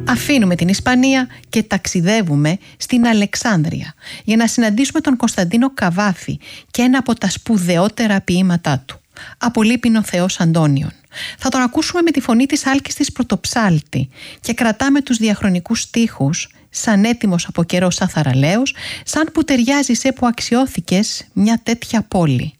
Αφήνουμε την Ισπανία και ταξιδεύουμε στην Αλεξάνδρεια για να συναντήσουμε τον Κωνσταντίνο Καβάφη και ένα από τα σπουδαιότερα ποίηματά του, «Απολείπεινο Θεός Αντώνιον». Θα τον ακούσουμε με τη φωνή της Άλκης της Πρωτοψάλτη και κρατάμε τους διαχρονικούς στίχους σαν έτοιμος από καιρό σαν θαραλέος, σαν που ταιριάζει σε που αξιώθηκες μια τέτοια πόλη.